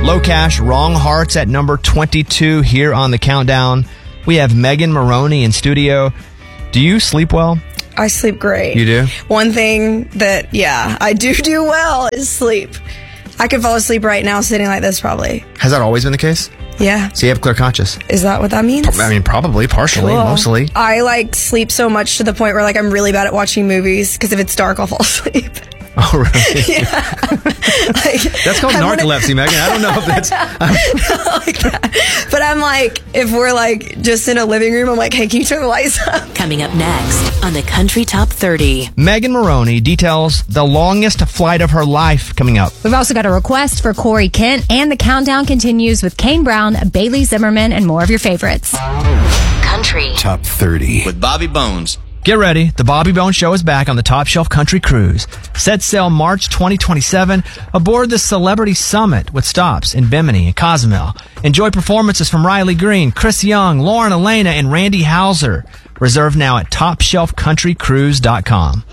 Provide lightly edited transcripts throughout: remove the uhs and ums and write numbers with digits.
Low Cash, Wrong Hearts at number 22 here on the countdown. We have Megan Maroney in studio. Do you sleep well? I sleep great. You do? One thing that, I do well is sleep. I could fall asleep right now sitting like this probably. Has that always been the case? Yeah. So you have clear conscious? Is that what that means? I mean, probably, partially, Cool. mostly. I sleep so much to the point where I'm really bad at watching movies because if it's dark, I'll fall asleep. Oh, really? Yeah. That's called narcolepsy, Megan. I don't know if that's... like that. But I'm if we're just in a living room, I'm hey, can you turn the lights up? Coming up next on the Country Top 30. Megan Maroney details the longest flight of her life coming up. We've also got a request for Corey Kent, and the countdown continues with Kane Brown, Bailey Zimmerman, and more of your favorites. Country Top 30 with Bobby Bones. Get ready. The Bobby Bones Show is back on the Top Shelf Country Cruise. Set sail March 2027 aboard the Celebrity Summit with stops in Bimini and Cozumel. Enjoy performances from Riley Green, Chris Young, Lauren Elena, and Randy Houser. Reserve now at TopShelfCountryCruise.com.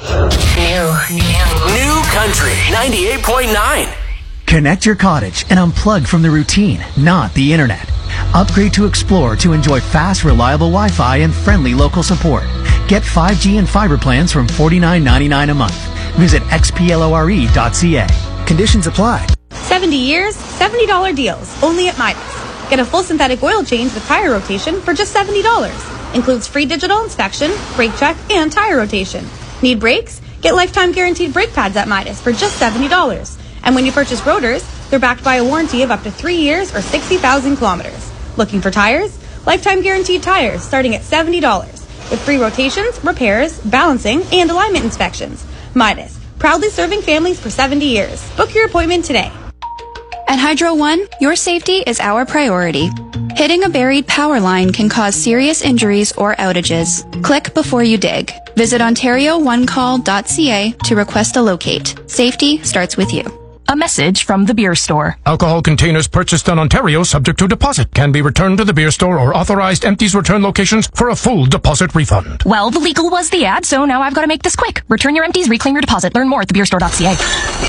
New Country 98.9. Connect your cottage and unplug from the routine, not the internet. Upgrade to Explore to enjoy fast, reliable Wi-Fi and friendly local support. Get 5G and fiber plans from $49.99 a month. Visit xplore.ca. Conditions apply. 70 years, $70 deals, only at Midas. Get a full synthetic oil change with tire rotation for just $70. Includes free digital inspection, brake check, and tire rotation. Need brakes? Get lifetime guaranteed brake pads at Midas for just $70. And when you purchase rotors, they're backed by a warranty of up to 3 years or 60,000 kilometers. Looking for tires? Lifetime guaranteed tires starting at $70 with free rotations, repairs, balancing, and alignment inspections. Midas, proudly serving families for 70 years. Book your appointment today. At Hydro One, your safety is our priority. Hitting a buried power line can cause serious injuries or outages. Click before you dig. Visit OntarioOneCall.ca to request a locate. Safety starts with you. A message from the beer store. Alcohol containers purchased in Ontario subject to deposit can be returned to the beer store or authorized empties return locations for a full deposit refund. Well, the legal was the ad, so now I've got to make this quick. Return your empties, reclaim your deposit. Learn more at thebeerstore.ca.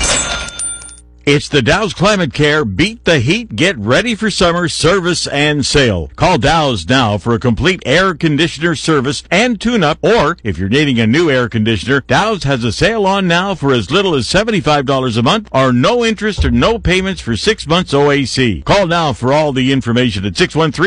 It's the Dow's Climate Care Beat the Heat, Get Ready for Summer service and sale. Call Dow's now for a complete air conditioner service and tune-up, or if you're needing a new air conditioner, Dow's has a sale on now for as little as $75 a month or no interest or no payments for 6 months OAC. Call now for all the information at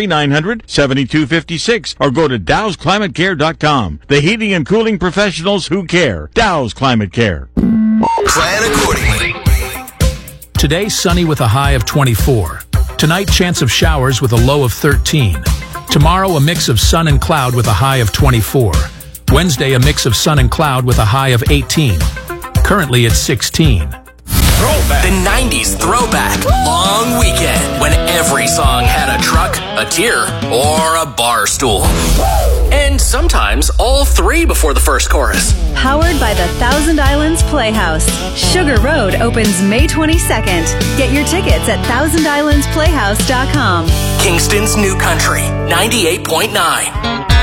613-900-7256 or go to dowsclimatecare.com. The heating and cooling professionals who care. Dow's Climate Care. Plan accordingly. Today, sunny with a high of 24. Tonight, chance of showers with a low of 13. Tomorrow, a mix of sun and cloud with a high of 24. Wednesday, a mix of sun and cloud with a high of 18. Currently, it's 16. Throwback. The 90s throwback long weekend when every song had a truck, a tier, or a bar stool. And sometimes all three before the first chorus. Powered by the Thousand Islands Playhouse. Sugar Road opens May 22nd. Get your tickets at thousandislandsplayhouse.com. Kingston's New Country 98.9.